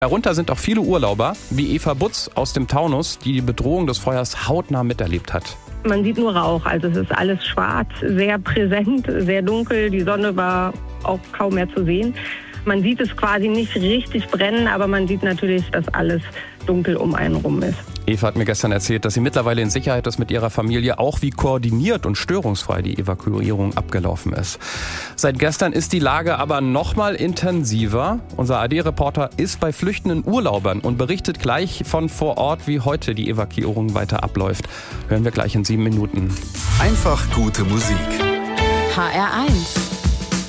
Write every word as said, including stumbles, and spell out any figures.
Darunter sind auch viele Urlauber, wie Eva Butz aus dem Taunus, die die Bedrohung des Feuers hautnah miterlebt hat. Man sieht nur Rauch, also es ist alles schwarz, sehr präsent, sehr dunkel. Die Sonne war auch kaum mehr zu sehen. Man sieht es quasi nicht richtig brennen, aber man sieht natürlich, dass alles dunkel um einen rum ist. Eva hat mir gestern erzählt, dass sie mittlerweile in Sicherheit ist mit ihrer Familie, auch wie koordiniert und störungsfrei die Evakuierung abgelaufen ist. Seit gestern ist die Lage aber noch mal intensiver. Unser A D-Reporter ist bei flüchtenden Urlaubern und berichtet gleich von vor Ort, wie heute die Evakuierung weiter abläuft. Hören wir gleich in sieben Minuten. Einfach gute Musik. H R eins